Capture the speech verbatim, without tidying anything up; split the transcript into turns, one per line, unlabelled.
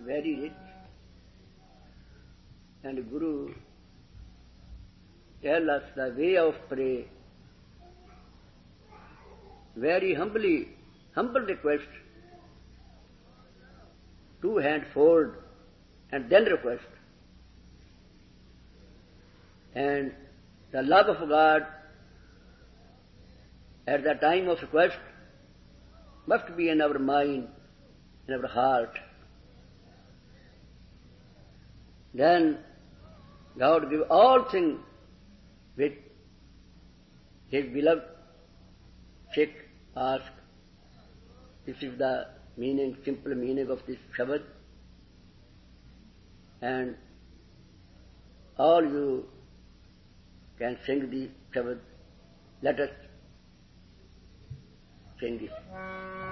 very rich. And Guru tell us the way of prayer. Very humbly, humble request. Two hands fold and then request. And the love of God at the time of request must be in our mind, in our heart. Then God give all things which His beloved Sikh ask. This is the meaning, simple meaning of this Shabad. And all you can sing the Shabad. Let us sing it.